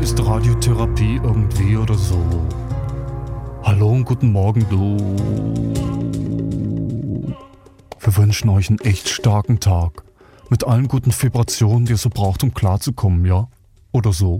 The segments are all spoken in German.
ist Radiotherapie irgendwie oder so. Hallo und guten Morgen, du. Wir wünschen euch einen echt starken Tag. Mit allen guten Vibrationen, die ihr so braucht, um klarzukommen, ja? Oder so.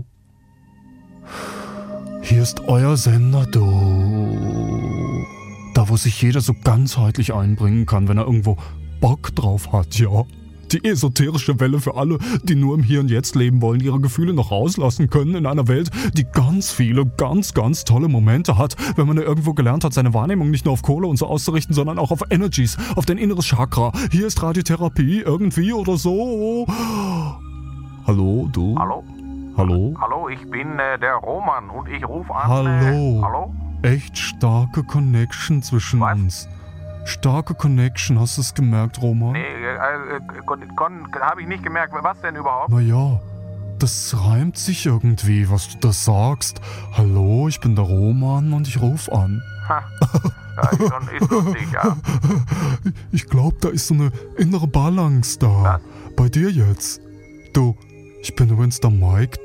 Hier ist euer Sender, du. Da, wo sich jeder so ganzheitlich einbringen kann, wenn er irgendwo Bock drauf hat, ja? Die esoterische Welle für alle, die nur im Hier und Jetzt leben wollen, ihre Gefühle noch rauslassen können in einer Welt, die ganz viele, ganz, ganz tolle Momente hat, wenn man ja irgendwo gelernt hat, seine Wahrnehmung nicht nur auf Kohle und so auszurichten, sondern auch auf Energies, auf dein inneres Chakra. Hier ist Radiotherapie irgendwie oder so. Hallo, du? Hallo? Hallo? Hallo, ich bin der Roman und ich rufe an. Hallo. Hallo? Echt starke Connection zwischen Was? uns. Starke Connection, hast du es gemerkt, Roman? Nee, habe ich nicht gemerkt. Was denn überhaupt? Naja, das reimt sich irgendwie, was du da sagst. Hallo, ich bin der Roman und ich ruf an. Ha. Ja, ist lustig, ja. Ich glaube, da ist so eine innere Balance da. Was? Bei dir jetzt. Du, ich bin übrigens der Mike,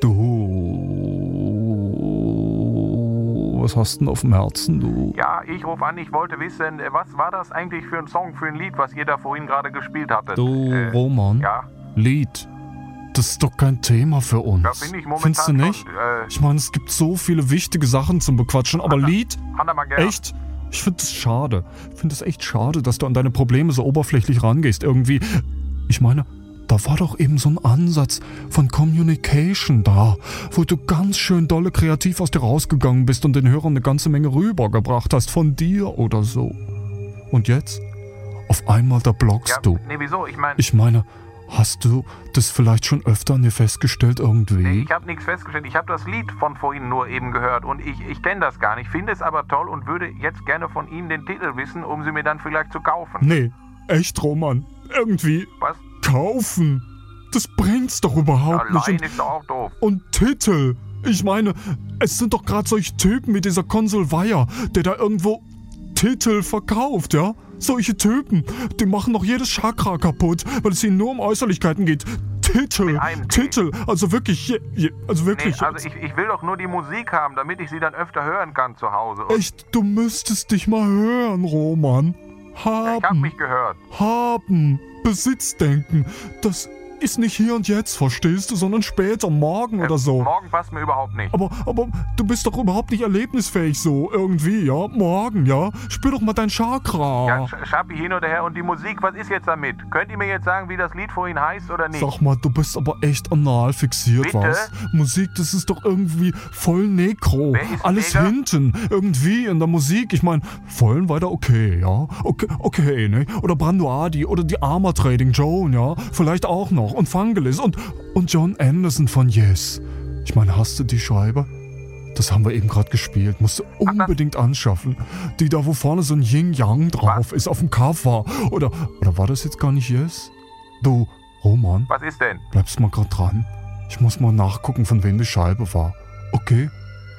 du. Was hast du denn auf dem Herzen, du? Ja, ich rufe an, ich wollte wissen, was war das eigentlich für ein Song, für ein Lied, was ihr da vorhin gerade gespielt hattet? Du, Roman, Ja, Lied. Das ist doch kein Thema für uns. da bin ich momentan Findest du nicht? schon, Ich meine, es gibt so viele wichtige Sachen zum Bequatschen, aber Lied? Hanna mal gerne. Echt? Ich finde das schade. Ich finde es echt schade, dass du an deine Probleme so oberflächlich rangehst irgendwie. Ich meine, da war doch eben so ein Ansatz von Communication da, wo du ganz schön dolle kreativ aus dir rausgegangen bist und den Hörern eine ganze Menge rübergebracht hast von dir oder so. Und jetzt? Auf einmal da blockst Ja, du. nee, wieso? Ich meine, Ich meine, hast du das vielleicht schon öfter an dir festgestellt irgendwie? ich habe nichts festgestellt. Ich habe das Lied von vorhin nur eben gehört und ich kenne das gar nicht, finde es aber toll und würde jetzt gerne von Ihnen den Titel wissen, um sie mir dann vielleicht zu kaufen. Nee, echt, Roman. Irgendwie Was? kaufen. Das bringt's doch überhaupt nicht. Allein ist doch auch doof. Und Titel. Ich meine, es sind doch gerade solche Typen wie dieser Konsul Weiher, der da irgendwo Titel verkauft, ja? Solche Typen, die machen doch jedes Chakra kaputt, weil es ihnen nur um Äußerlichkeiten geht. Titel, Mit einem T. Titel, also wirklich, also wirklich. Nee, also ich will doch nur die Musik haben, damit ich sie dann öfter hören kann zu Hause. Und Echt, du müsstest dich mal hören, Roman. ich hab Haben. mich gehört. Haben, Besitzdenken, das ist nicht hier und jetzt, verstehst du, sondern später, morgen oder so. Morgen passt mir überhaupt nicht. Aber du bist doch überhaupt nicht erlebnisfähig so, irgendwie, ja? Morgen, ja? Spür doch mal dein Chakra. Ja, Schappi hin oder her und die Musik, was ist jetzt damit? Könnt ihr mir jetzt sagen, wie das Lied vorhin heißt oder nicht? Sag mal, du bist aber echt anal fixiert, Bitte? was? Musik, das ist doch irgendwie voll Nekro. Wer ist Alles Neger? hinten, irgendwie in der Musik. Ich meine, vollen weiter okay, ja? Okay, ne? Oder Branduardi oder die Arma Trading Joan, ja? Vielleicht auch noch. Und Vangelis und John Anderson von Yes. Ich meine, hast du die Scheibe? Das haben wir eben gerade gespielt. Musst du unbedingt anschaffen. Die da, wo vorne so ein Yin-Yang drauf ist, auf dem Cover. Oder war das jetzt gar nicht Yes? Du, Roman, Was ist denn? bleibst mal gerade dran. Ich muss mal nachgucken, von wem die Scheibe war. Okay?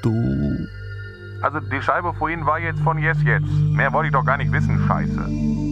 Du... Also die Scheibe vorhin war jetzt von Yes Jetzt. Mehr wollte ich doch gar nicht wissen, Scheiße.